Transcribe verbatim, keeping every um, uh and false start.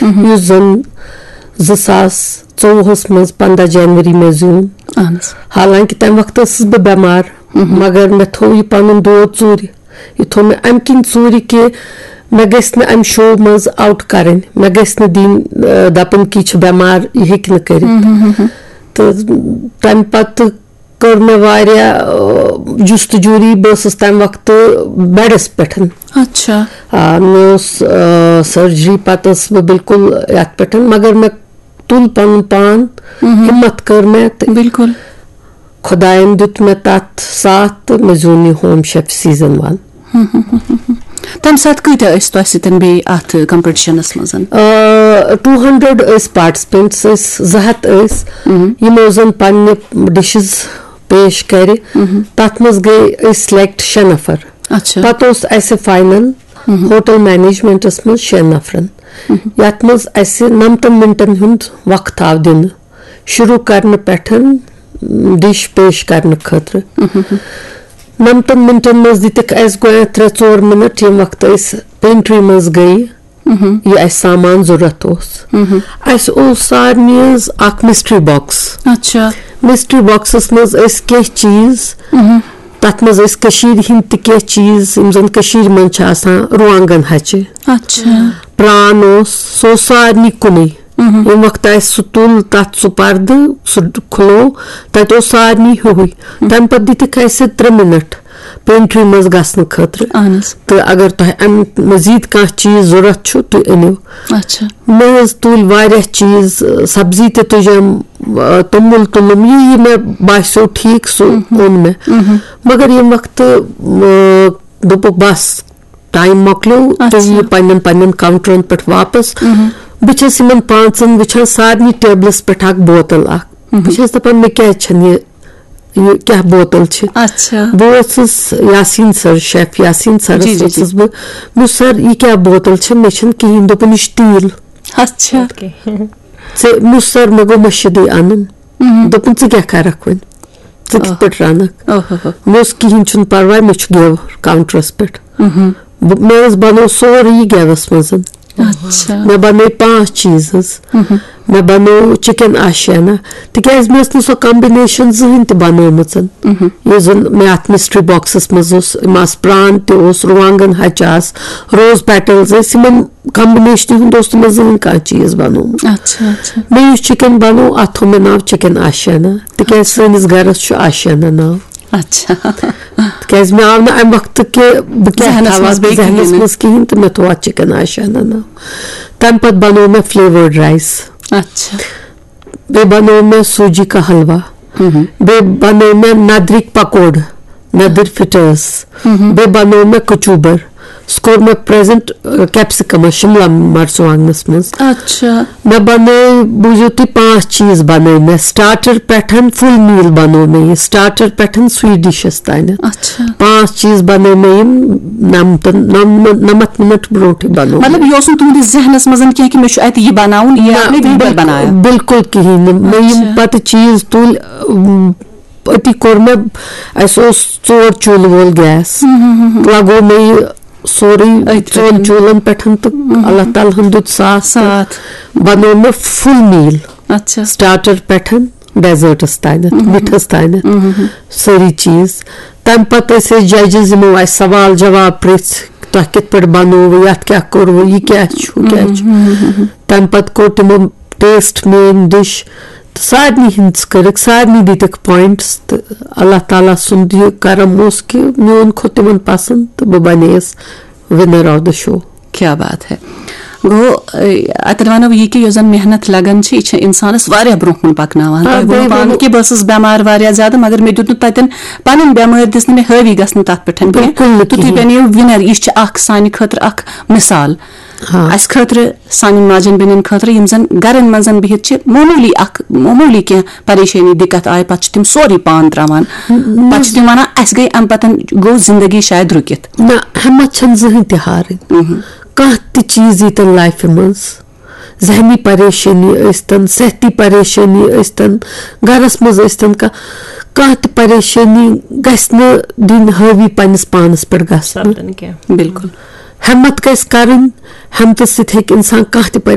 yus zan zı saas ژۄوُہس منٛز پنٛداہ جنؤری مےٚ زیوٗن حالانکہِ تمہِ وقتہٕ ٲسٕس بہٕ بٮ۪مار مگر مےٚ تھوو یہِ پنُن دود ژوٗرِ یہِ تھوو مےٚ امہِ کِنۍ ژوٗرِ کہِ مےٚ گژھِ نہٕ امہِ شو منٛز آوُٹ کرٕنۍ مےٚ گژھِ نہٕ دِنۍ دپُن کہِ یہِ چھُ بٮ۪مار یہِ ہیٚکہِ نہٕ کٔرِتھ تہٕ تمہِ پتہٕ کٔر مےٚ واریاہ جُستجوٗری بہٕ ٲسٕس تمہِ وقتہٕ بیڈس پٮ۪ٹھ آ مےٚ اوس سٔرجری پتہٕ ٲسٕس بہٕ بِلکُل یتھ پٮ۪ٹھ مگر مےٚ تُل پنُن پان ہمت کٔر مےٚ تہٕ بِلکُل خۄداین دیُت مےٚ تتھ ساتھ تہٕ مےٚ زیوٗن یہِ ہوم شیف سیٖزن ون تمہِ ساتہٕ کۭتیاہ ٲسۍ تۄہہِ سۭتۍ بیٚیہِ اتھ کمپٹشنس منٛز ٹوٗ ہنڈرڈ ٲسۍ پارٹِسپینٹس ٲسۍ زٕ ہتھ ٲسۍ یِمو زن پننہِ ڈِشز پیش کرِ تتھ منٛز گٔے أسۍ سِلیکٹ شےٚ نفر پتہٕ اوس اسہِ فاینل ہوٹل مینیجمنٹس منٛز شٮ۪ن نفرن یتھ منٛز اسہِ نمتن مِنٹن ہُنٛد وقت آو دِنہٕ شروٗع کرنہٕ پٮ۪ٹھ ڈِش پیش کرنہٕ خٲطرٕ نمتن مِنٹن منٛز دِتِکھ اسہِ گۄڈٕنٮ۪تھ ترٛےٚ ژور مِنٹ ییٚمہِ وقتہٕ أسۍ پینٹری منٛز گٔیہِ یہِ اسہِ سامان ضروٗرت اوس اسہِ اوس سارنٕے حظ اکھ مسٹری باکٕس مسٹری باکسس منٛز ٲسۍ کینٛہہ چیٖز تتھ منٛز ٲسۍ کٔشیٖرِ ہٕنٛدۍ تہِ کینٛہہ چیٖز یِم زن کٔشیٖرِ منٛز چھِ آسان رُوانٛگن ہچہِ پران اوس سُہ اوس سارنٕے کُنُے ییٚمہِ وقتہٕ اسہِ سُہ تُل تتھ سُہ پردٕ سُہ کھُلوو تتہِ اوس سارنٕے ہیُوُے تمہِ پتہٕ دِتِکھ اسہِ ترٛےٚ مِنٹ پینٹری منٛز گژھنہٕ خٲطرٕ تہٕ اگر تۄہہِ امہِ مزیٖد کانٛہہ چیٖز ضروٗرت چھُ تُہۍ أنِو مےٚ حظ تُلۍ واریاہ چیٖز سبزی تہِ تُجم توٚمُل تُلُم یہِ یہِ مےٚ باسیو ٹھیٖک سُہ اوٚن مےٚ مگر ییٚمہِ وقتہٕ دوٚپُکھ بس ٹایم مۄکلیو تُہۍ یِیِو پننٮ۪ن پننٮ۪ن کاونٹرن پٮ۪ٹھ واپس بہٕ چھس یِمن پانٛژن وٕچھان سارنٕے ٹیبلس پٮ۪ٹھ اکھ بوتل اکھ بہٕ چھس دپان مےٚ کیازِ چھنہٕ یہِ یہِ کیاہ بوتل چھِ بہٕ ٲسٕس یاسیٖن سر شیف یاسیٖن سرس ٲسٕس بہٕ مےٚ دوٚپ سر یہِ کیاہ بوتل چھِ مےٚ چھنہٕ کِہینۍ دوٚپُن یہِ چھُ تیٖل ژےٚ مےٚ دوٚپ سر مےٚ گوٚو مٔشیٖدٕے انُن دوٚپُن ژٕ کیاہ کرکھ وۄنۍ ژٕ کِتھ پٲٹھۍ رنکھ مےٚ اوس کِہینۍ چھُنہٕ پرواے مےٚ چھُ گٮ۪و کاونٹرس پٮ۪ٹھ مےٚ حظ بنوو سورُے یہِ گٮ۪وس منٛز مےٚ بنٲے پانٛژھ چیٖز حظ مےٚ بنوو چِکن آشیانا تِکیازِ مےٚ ٲس نہٕ سۄ کمبِنیشن زٕہٕنۍ تہِ بنٲومٕژ یُس زن مےٚ اتھ مسٹری باکسس منٛز اوس یِم آسہٕ پران تہِ اوس رُوانٛگن ہچہِ آسہٕ روز پیٹلز ٲسۍ یِمن کمبِنیشنہِ ہُنٛد اوس نہٕ مےٚ زٕہٕنۍ کانٛہہ چیٖز بنوومُت مےٚ یُس چِکن بنوو اتھ تھوٚو مےٚ ناو چِکن آشیانا تِکیازِ سٲنِس گرس چھُ آشیانا ناو تِکیازِ مےٚ آو نہٕ امہِ وقتہٕ کہِ بہٕ کیاہ ذہنس منٛز کِہینۍ تہٕ مےٚ تھوو اتھ چِکن آشیانا ناو تمہِ پتہٕ بنوو مےٚ فلیورڈ رایس بیٚیہِ بنوو مےٚ سوٗجی کا حلوا بیٚیہِ بنٲے مےٚ ندرٕکۍ پکوڑٕ ندٕرۍ فِٹٲرٕس بیٚیہِ بنوو مےٚ کچوٗبر سُہ کوٚر مےٚ پریزنٹ کیپسِکمس شِملا مرژٕوانٛگنس منٛز مےٚ بنٲے بوٗزِو تُہۍ پانٛژھ چیٖز بنٲے مےٚ سٹارٹر پٮ۪ٹھ فُل میٖل بنوو مےٚ یہِ سٹارٹر پٮ۪ٹھ سُویٖٹ ڈِشس تانٮ۪تھ پانٛژھ چیٖز بنٲے مےٚ یِم نمتن نمتھ مِنٹ برونٛٹھٕے بنوو بِلکُل کِہینۍ نہٕ مےٚ یِم پتہٕ چیٖز تُلۍ أتی کوٚر مےٚ اسہِ اوس ژور چوٗلہٕ وول گیس لگوو مےٚ یہِ سورُے ژۄن چوٗلن پٮ۪ٹھ تہٕ اللہ تعالیٰ ہن دیُت ساتھ بنوو مےٚ فُل میٖل سٹارٹر پٮ۪ٹھ ڈیزٲٹس تانٮ۪تھ مِٹھس تانٮ۪تھ سٲری چیٖز تمہِ پتہٕ ٲسۍ أسۍ ججِز یِمو اسہِ سوال جواب پرژھ تۄہہِ کِتھ پٲٹھۍ بنووٕ یتھ کیاہ کوٚروٕ یہِ کیاہ چھُ ہُہ کیاہ چھُ تمہِ پتہٕ کوٚر تِمو ٹیسٹ میٲنۍ ڈِش تہٕ سارنٕے ہِنٛدۍ کٔرٕکھ سارنٕے دِتِکھ پویِنٹس تہٕ اللہ تعالیٰ سُنٛد یہِ کرم اوس کہِ میون کھوٚت تِمن پسنٛد تہٕ بہٕ بنییس ونر آف د شو. کیاہ بات ہے گوٚو اتٮ۪ن ونو یہِ کہِ یۄس زن محنت لگان چھِ یہِ چھِ انسانس واریاہ برونٛہہ کُن پکناوان پانہٕ کہِ بہٕ ٲسٕس بٮ۪مار واریاہ زیادٕ مگر مےٚ دیُت نہٕ تتٮ۪ن پنٕنۍ بٮ۪مٲرۍ دِژ نہٕ مےٚ حٲوی گژھنہٕ تتھ پٮ۪ٹھ کینٛہہ تہٕ تُہۍ بنیو ونر یہِ چھِ اکھ سانہِ خٲطرٕ اکھ مثال اسہِ خٲطرٕ سانٮ۪ن ماجٮ۪ن بیٚنٮ۪ن خٲطرٕ یِم زن گرن منٛز بِہِتھ چھِ معموٗلی اکھ معموٗلی کینٛہہ پریشٲنی دِکت آیہِ پتہٕ چھِ تِم سورُے پان تراوان پتہٕ چھِ تِم ونان اسہِ گٔے امہِ پتہٕ گوٚو زندگی شاید رُکِتھ نہ ہمت چھنہٕ زٕہٕنۍ تہِ ہارٕنۍ کانٛہہ تہِ چیٖز ییٖتن لایفہِ منٛز ذہنی پریشٲنی ٲسۍتن صحتی پریشٲنی ٲسۍتن گرس منٛز ٲسۍتن کانٛہہ کانٛہہ تہِ پریشٲنی گژھِ نہٕ دِنۍ حٲوی پننِس پانس پٮ۪ٹھ گژھنہٕ بِلکُل ہمت گژھِ کرٕنۍ ہمتہٕ سۭتۍ ہیٚکہِ انسان کانٛہہ تہِ